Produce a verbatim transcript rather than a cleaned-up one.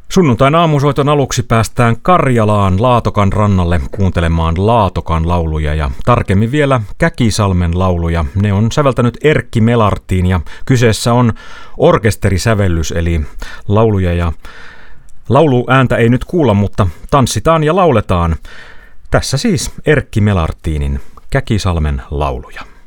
Sunnuntain aamusoiton aluksi päästään Karjalaan Laatokan rannalle kuuntelemaan Laatokan lauluja ja tarkemmin vielä Käkisalmen lauluja. Ne on säveltänyt Erkki Melartin ja kyseessä on orkesterisävellys eli lauluja ja lauluääntä ei nyt kuulla, mutta tanssitaan ja lauletaan. Tässä siis Erkki Melartinin Käkisalmen lauluja.